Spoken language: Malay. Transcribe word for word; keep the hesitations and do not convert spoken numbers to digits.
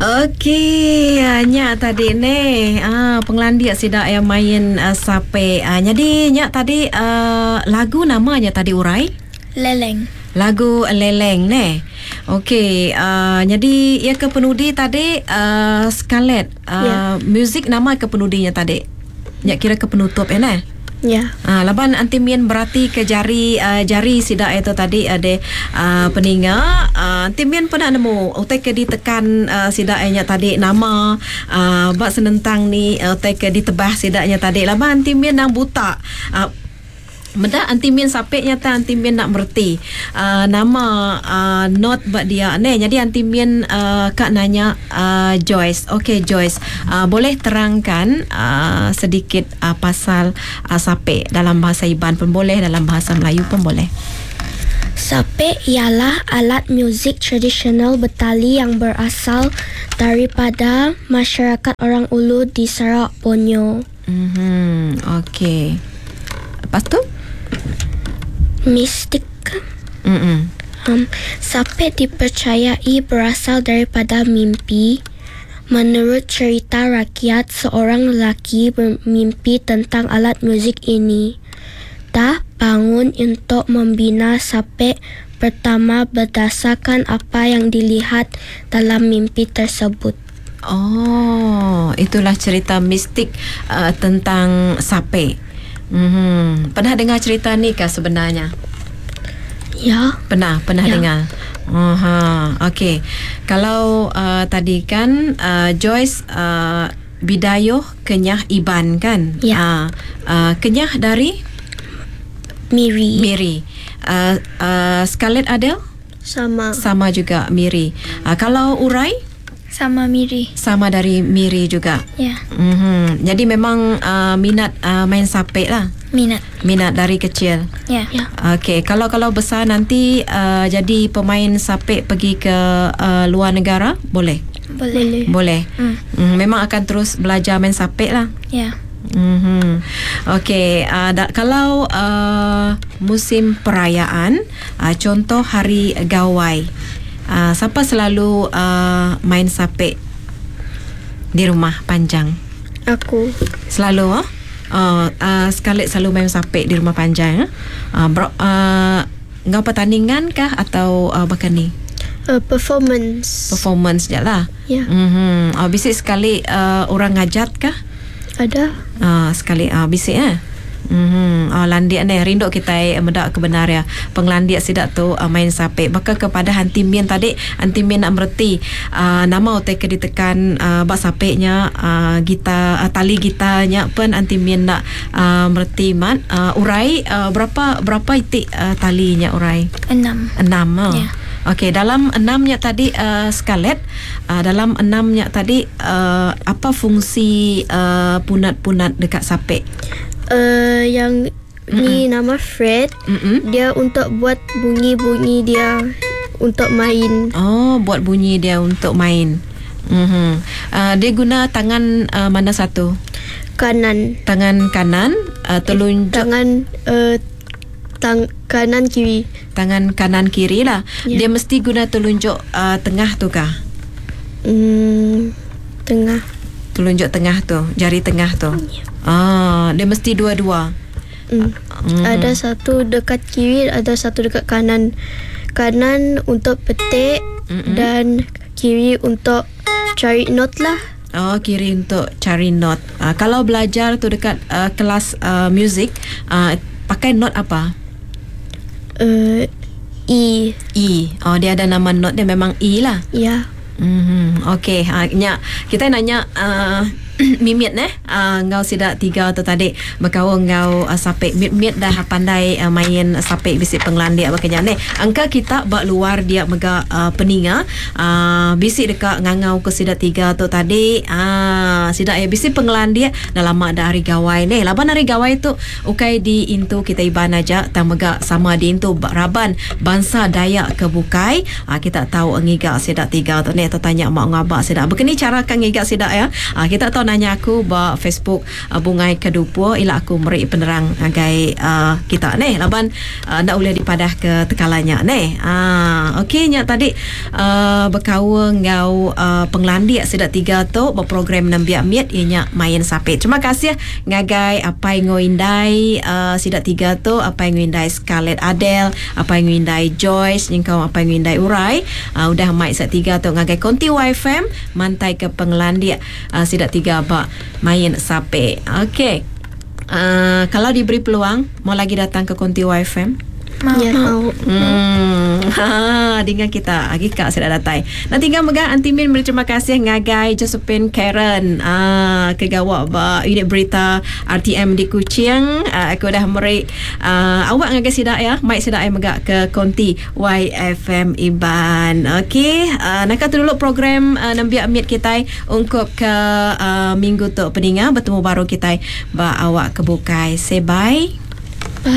Okey, Nyak tadi ni ah, penglandia sidak yang main uh, sape. Ah, jadi Nyak tadi uh, lagu namanya tadi urai? Leleng. Lagu Leleng ni. Okey, uh, jadi ia ke penudi tadi uh, Scarlett. Uh, Ya. Muzik nama ke penudinya tadi. Nyak kira ke penutup ya ni. Ya. Ah, laban antimien berarti ke jari uh, jari sidak itu tadi ada uh, peninga uh, antimien pernah nemu utai ke ditekan uh, sidaknya tadi nama uh, bak senentang ni uh, utai ke ditebah sidaknya tadi laban antimien nang buta uh, Meda antimien sapek nyata antimien nak merti uh, nama uh, not buat dia ni. Jadi antimien uh, kak nanya uh, Joyce. Okey Joyce, uh, boleh terangkan uh, sedikit uh, pasal uh, sapek dalam bahasa Iban pun boleh, dalam bahasa Melayu pun boleh. Sape ialah alat muzik tradisional Betali yang berasal daripada masyarakat orang Ulu di Sarawak Borneo. Mhm. Okey. Lepas tu? Mistik. Mhm. Um, sape dipercayai berasal daripada mimpi. Menurut cerita rakyat, seorang lelaki bermimpi tentang alat muzik ini. Dah bangun untuk membina sape pertama berdasarkan apa yang dilihat dalam mimpi tersebut. Oh, itulah cerita mistik uh, tentang sape. Mhm. Pernah dengar cerita ni kah sebenarnya? Ya. Pernah, pernah Ya. dengar. Aha, okey. Kalau uh, tadi kan uh, Joyce uh, bidayuh kenyah Iban kan? Ya. Uh, uh, kenyah dari Miri. Miri. Uh, uh, Scarlett Adele Sama. sama juga Miri. Uh, kalau urai Sama Miri. sama dari Miri juga. Ya. Mhm. Jadi memang uh, minat uh, main sape lah. Minat. Minat dari kecil. Ya. Ya. Okey, kalau kalau besar nanti uh, jadi pemain sape pergi ke uh, luar negara, boleh? Boleh. Boleh. Hmm. Mm, memang akan terus belajar main sape lah. Ya. Mhm. Okey, uh, da, kalau uh, musim perayaan, uh, contoh hari gawai. Uh, siapa selalu uh, main sape di rumah panjang? Aku. Selalu ah. Uh, uh, Scarlett selalu main sape di rumah panjang. Uh, bro, uh, ngau pertandingan kah atau uh, bahkan ni Uh, performance. performance je lah. Ya. Mhm. Uh, bisik sekali uh, orang ngajat kah? Ada. Uh, sekali uh, bisik eh. Mhm. Oh, landia ni rindu kita eh, medak kebenar ya. Penglandia sidak tu uh, main sape. Maka kepada antimien tadi, antimien nak merti uh, nama utai ke ditekan uh, bak sapeknya uh, gita uh, tali gitarnya pun antimien nak uh, merti mat uh, urai uh, berapa berapa itik uh, talinya urai? Enam. Enam. Oh. Ya. Okey, dalam enamnya tadi uh, Scarlett, uh, dalam enamnya tadi uh, apa fungsi uh, punat-punat dekat sape? Uh, yang ni nama Fred. Mm-mm. Dia untuk buat bunyi-bunyi dia untuk main. Oh, buat bunyi dia untuk main. Mm-hmm. Uh, dia guna tangan uh, mana satu? Kanan. Tangan kanan, uh, telunjuk Tangan uh, tang kanan kiri. tangan kanan kiri lah. Ya. Dia mesti guna telunjuk uh, tengah tu kah? Hmm, tengah. Telunjuk tengah tu, jari tengah tu. Ya. Ah, dia mesti dua-dua. Hmm. Mhm. Ada satu dekat kiri, ada satu dekat kanan. Kanan untuk petik Mm-mm. dan kiri untuk cari not lah. Oh, kiri untuk cari not. Uh, kalau belajar tu dekat uh, kelas uh, muzik, uh, pakai not apa? Uh, E. E. Oh, dia ada nama not dia memang E lah. Ya. Mhm. Okey, ha nya kita nanya uh, mimit eh uh, ngau sidak tiga tu tadi berkawan ngau uh, sape mimit dah pandai uh, main sape bisik penglandia bakanya ni angka kita bak luar dia mega uh, peninga uh, bisik dekat ngangau ke sidak tiga tu tadi ah uh, sidak ya bisik penglandia dah lama dah hari gawai ni laban hari gawai tu ukai di intu kita iban aja tang mega sama di intu raban bangsa Dayak ke bukai uh, kita tahu ngigak sidak tiga tu ni tu tanya mak ngabak sidak begini cara kan ngigak sidak ya uh, kita tahu kalau nanya aku ba Facebook uh, bungai kedua ila aku meri penerang agai uh, kita ni laban uh, nak boleh dipadah ke tekalanya ni. Ah okey nya tadi uh, berkawan ngau uh, penglandik sedak tiga tu berprogram enam biak miat ianya main sapit. Terima kasih ngagai apa yang ngoindai uh, sedak tiga tu apa yang ngoindai Scarlett Adele, apa yang ngoindai Joyce, nyengkau apa yang ngoindai Urai. Uh, udah mai sedak tiga tu ngagai konti Y F M mantai ke penglandik uh, sedak tiga ba main sapit. Okey. Uh, kalau diberi peluang mau lagi datang ke konti Y F M? Mau. Ya, mau. Hmm. Ha, dengan kita lagi kak sudah datang. Nanti tinggal megah Antimin berterima kasih ngagai Josephine Karen ah kegawak ba unit berita R T M di Kuching. Ah, aku dah meri ah, awak ngagai sidak ya. Mai sidak ai megah ke konti Y F M Iban. Okey, ah, nak tu dulu program ah, nambiak miat kita ungkup ke ah, minggu tu peninga bertemu baru kita ba awak kebukai. Say bye.